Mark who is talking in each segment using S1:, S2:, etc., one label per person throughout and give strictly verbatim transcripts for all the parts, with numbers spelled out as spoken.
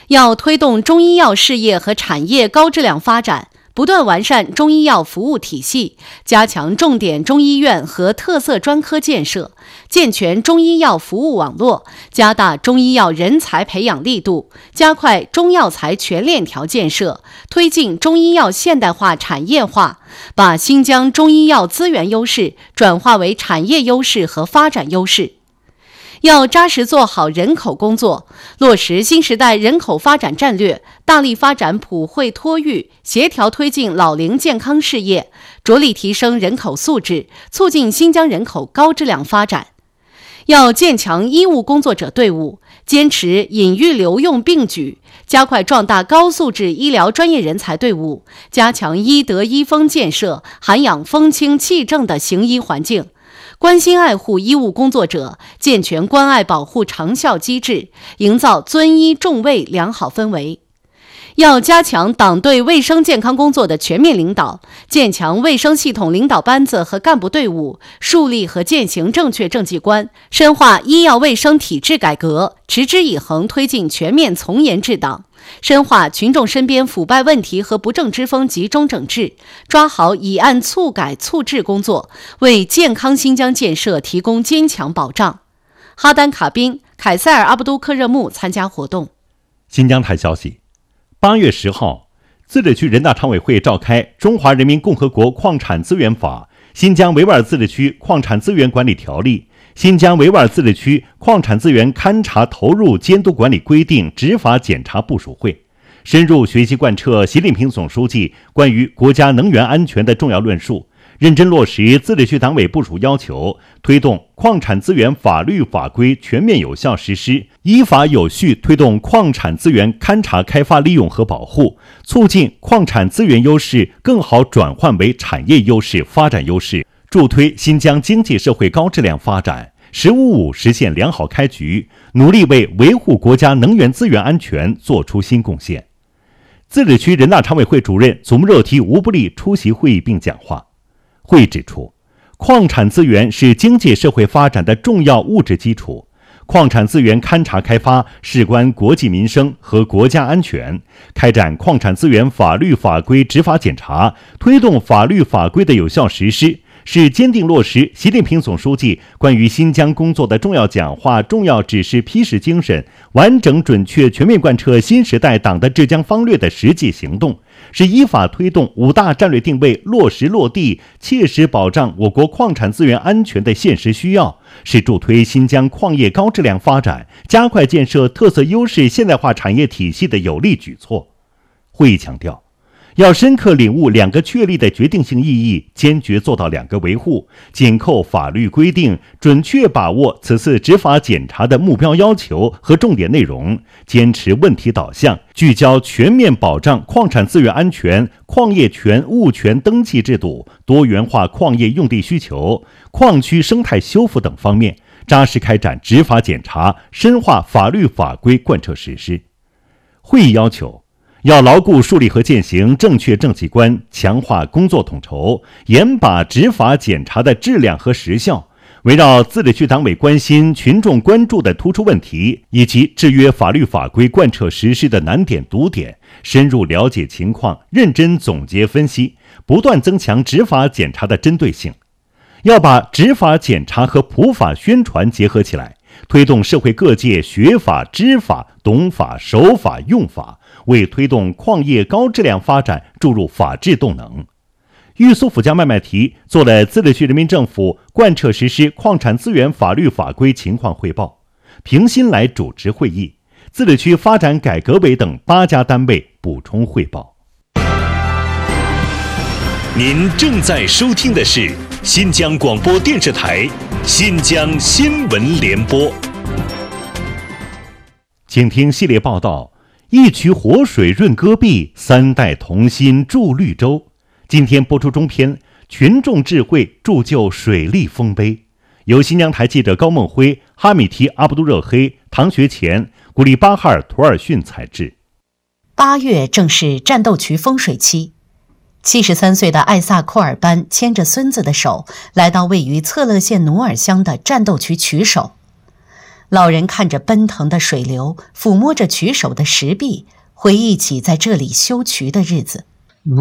S1: 要推动中医药事业和产业高质量发展，不断完善中医药服务体系，加强重点中医院和特色专科建设，健全中医药服务网络，加大中医药人才培养力度，加快中药材全链条建设，推进中医药现代化产业化，把新疆中医药资源优势转化为产业优势和发展优势。要扎实做好人口工作，落实新时代人口发展战略，大力发展普惠托育，协调推进老龄健康事业，着力提升人口素质，促进新疆人口高质量发展。要建强医务工作者队伍，坚持引育留用并举，加快壮大高素质医疗专业人才队伍，加强医德医风建设，涵养风清气正的行医环境，关心爱护医务工作者，健全关爱保护长效机制，营造尊医重卫良好氛围。要加强党对卫生健康工作的全面领导，建强卫生系统领导班子和干部队伍，树立和践行正确政绩观，深化医药卫生体制改革，持之以恒推进全面从严治党，深化群众身边腐败问题和不正之风集中整治，抓好以案促改促治工作，为健康新疆建设提供坚强保障。哈丹卡宾、凯塞尔阿布都克热木参加活动。
S2: 新疆台消息，八月十号，自治区人大常委会召开《中华人民共和国矿产资源法》、《新疆维吾尔自治区矿产资源管理条例》、《新疆维吾尔自治区矿产资源勘查投入监督管理规定》执法检查部署会，深入学习贯彻习近平总书记关于国家能源安全的重要论述，认真落实自治区党委部署要求，推动矿产资源法律法规全面有效实施，依法有序推动矿产资源勘查开发利用和保护，促进矿产资源优势更好转换为产业优势发展优势，助推新疆经济社会高质量发展，十五五实现良好开局，努力为维护国家能源资源安全作出新贡献。自治区人大常委会主任祖木热提吴布利出席会议并讲话。会议指出，矿产资源是经济社会发展的重要物质基础，矿产资源勘查开发事关国计民生和国家安全，开展矿产资源法律法规执法检查，推动法律法规的有效实施，是坚定落实习近平总书记关于新疆工作的重要讲话、重要指示批示精神，完整准确全面贯彻新时代党的治疆方略的实际行动，是依法推动五大战略定位落实落地，切实保障我国矿产资源安全的现实需要，是助推新疆矿业高质量发展、加快建设特色优势现代化产业体系的有力举措。会议强调，要深刻领悟两个确立的决定性意义，坚决做到两个维护，紧扣法律规定，准确把握此次执法检查的目标要求和重点内容，坚持问题导向，聚焦全面保障矿产资源安全、矿业权、物权登记制度、多元化矿业用地需求、矿区生态修复等方面，扎实开展执法检查，深化法律法规贯彻实施。会议要求，要牢固树立和践行正确政绩观，强化工作统筹，严把执法检查的质量和时效，围绕自治区党委关心、群众关注的突出问题，以及制约法律法规贯彻实施的难点堵点，深入了解情况，认真总结分析，不断增强执法检查的针对性。要把执法检查和普法宣传结合起来，推动社会各界学法、知法、懂法、守法、用法，为推动矿业高质量发展注入法治动能。玉苏府将麦麦提做了自治区人民政府贯彻实施矿产资源法律法规情况汇报。平新来主持会议，自治区发展改革委等八家单位补充汇报。
S3: 您正在收听的是新疆广播电视台新疆新闻联播。
S2: 请听系列报道：一渠活水润戈壁，三代同心筑绿洲。今天播出中篇，群众智慧铸就水利丰碑，由新疆台记者高梦辉、哈米提阿布都热黑、唐学前、古里巴哈尔图尔逊采制。
S1: 八月正是战斗渠丰水期，七十三岁的艾萨库尔班牵着孙子的手，来到位于策勒县努尔乡的战斗渠渠首。 老人看着奔腾的水流，抚摸着渠手的石壁，回忆起在这里修渠的日子。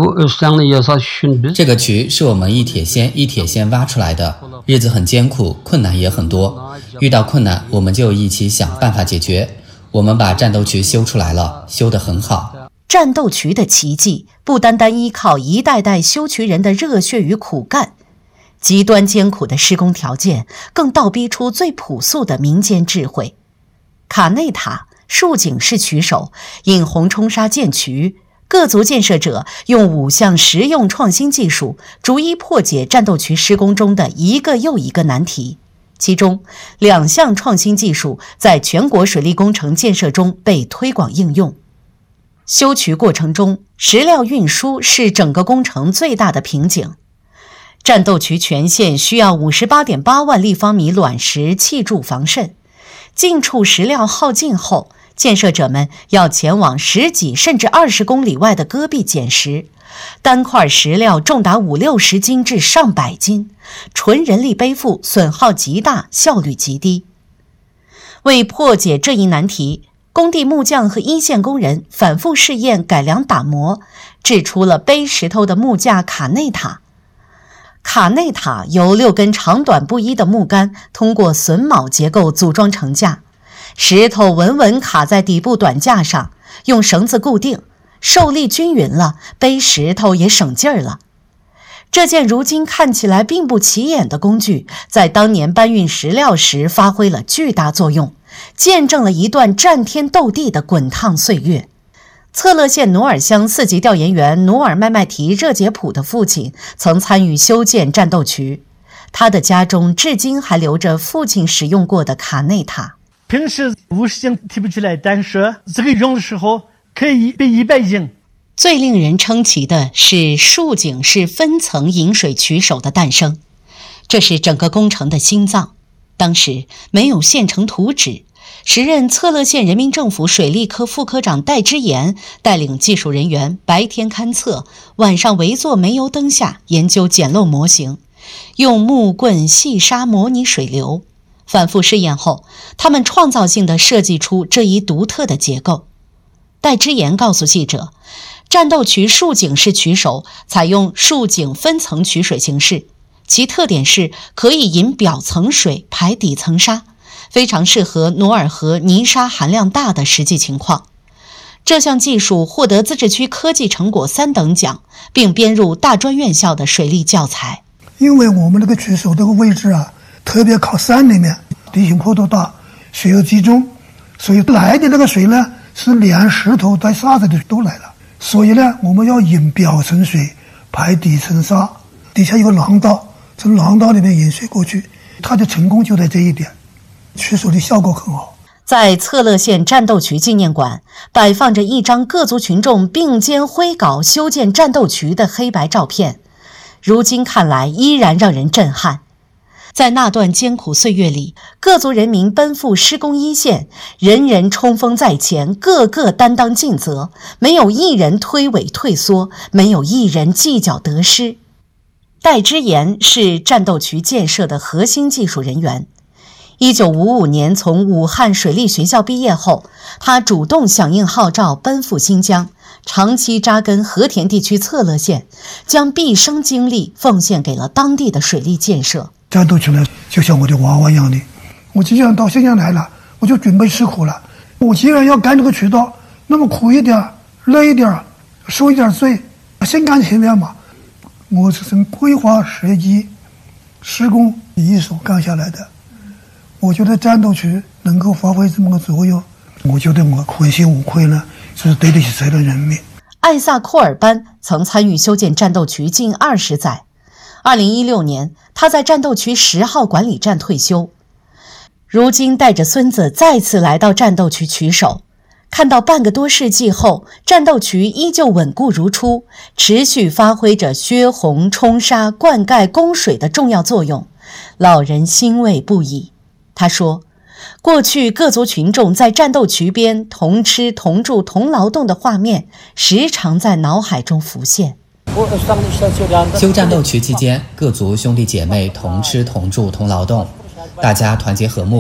S4: 这个渠是我们一铁锨一铁锨挖出来的，日子很艰苦，困难也很多。遇到困难，我们就一起想办法解决。我们把战斗渠修出来了，修得很好。
S1: 战斗渠的奇迹，不单单依靠一代代修渠人的热血与苦干，极端艰苦的施工条件，更倒逼出最朴素的民间智慧。卡内塔、竖井式渠手引红冲沙建渠。各族建设者用五项实用创新技术，逐一破解战斗渠施工中的一个又一个难题。其中，两项创新技术在全国水利工程建设中被推广应用。修渠过程中，石料运输是整个工程最大的瓶颈。战斗渠全线需要 五十八点八万立方米卵石砌筑防渗，近处石料耗尽后，建设者们要前往十几甚至二十公里外的戈壁捡石，单块石料重达五六十斤至上百斤，纯人力背负，损耗极大，效率极低。为破解这一难题，工地木匠和一线工人反复试验、改良、打磨，制出了背石头的木架卡内塔。卡内塔由六根长短不一的木杆通过榫卯结构组装成架，石头稳稳卡在底部短架上，用绳子固定，受力均匀了，背石头也省劲儿了。这件如今看起来并不起眼的工具，在当年搬运石料时发挥了巨大作用，见证了一段战天斗地的滚烫岁月。策勒县努尔乡四级调研员努尔麦麦提热杰普的父亲曾参与修建战斗渠，他的家中至今还留着父亲使用过的卡内塔。
S5: 平时五十斤提不起来，但是这个用的时候可以背一百斤。
S1: 最令人称奇的是竖井式分层引水渠手的诞生，这是整个工程的心脏。当时没有现成图纸，时任策勒县人民政府水利科副科长戴之言带领技术人员白天勘测，晚上围坐煤油灯下研究简陋模型，用木棍细沙模拟水流。反复试验后，他们创造性地设计出这一独特的结构。戴之言告诉记者，战斗渠竖井式渠手采用竖井分层取水形式，其特点是可以引表层水排底层沙，非常适合努尔河泥沙含量大的实际情况。这项技术获得自治区科技成果三等奖，并编入大专院校的水利教材。
S6: 因为我们这个渠手这个位置啊，特别靠山里面，地形坡度大，水又集中，所以来的那个水呢，是连石头带沙子的都来了。所以呢，我们要引表层水排底层沙，底下有个廊道，从廊道里面引水过去，它的成功就在这一点，渠手的效果很好。
S1: 在策勒县战斗渠纪念馆摆放着一张各族群众并肩挥镐修建战斗渠的黑白照片，如今看来依然让人震撼。在那段艰苦岁月里，各族人民奔赴施工一线，人人冲锋在前，个个担当尽责，没有一人推诿退缩，没有一人计较得失。戴之言是战斗渠建设的核心技术人员。一九五五年从武汉水利学校毕业后，他主动响应号召奔赴新疆，长期扎根和田地区策勒县，将毕生精力奉献给了当地的水利建设。
S6: 战斗渠呢，就像我的娃娃一样的，我既然到新疆来了，我就准备吃苦了。我既然要干这个渠道，那么苦一点，累一点，受一点罪，心甘情愿嘛。我是从规划设计、施工一手干下来的。我觉得战斗渠能够发挥这么个作用，我觉得我问心无愧呢，是对得起责任人民。
S1: 艾萨库尔班曾参与修建战斗渠近二十载。二零一六年，他在战斗渠十号管理站退休。如今带着孙子再次来到战斗渠渠手，看到半个多世纪后，战斗渠依旧稳固如初，持续发挥着削洪、冲沙、灌溉、供水的重要作用，老人欣慰不已。他说，过去各族群众在战斗渠边同吃同住同劳动的画面时常在脑海中浮现。
S4: 修战斗渠期间，各族兄弟姐妹同吃同住同劳动，大家团结和睦，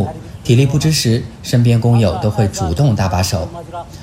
S4: 体力不支时，身边工友都会主动搭把手。